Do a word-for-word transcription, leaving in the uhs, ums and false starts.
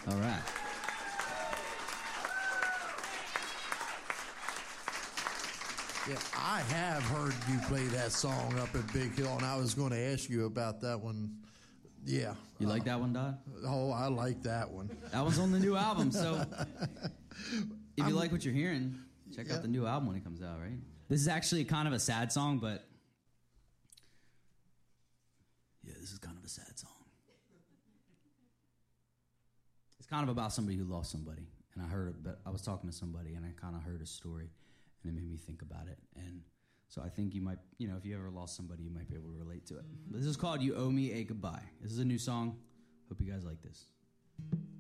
All right. Yeah, I have heard you play that song up at Big Hill, and I was going to ask you about that one. Yeah. You uh, like that one, Dodd? Oh, I like that one. That one's on the new album, so if you I'm, like what you're hearing, check yeah. out the new album when it comes out, right? This is actually kind of a sad song, but yeah, this is kind of a sad song. It's kind of about somebody who lost somebody, and I heard, but I was talking to somebody, and I kind of heard a story, and it made me think about it, and so I think you might, you know, if you ever lost somebody, you might be able to relate to it. This is called "You Owe Me a Goodbye." This is a new song. Hope you guys like this.